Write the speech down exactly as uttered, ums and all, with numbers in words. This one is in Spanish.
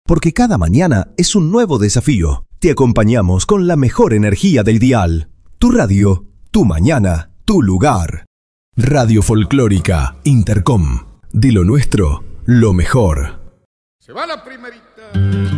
porque cada mañana es un nuevo desafío. Te acompañamos con la mejor energía del dial. Tu radio, tu mañana, tu lugar. Radio Folclórica Intercom. De lo nuestro, lo mejor. Se va la primerita.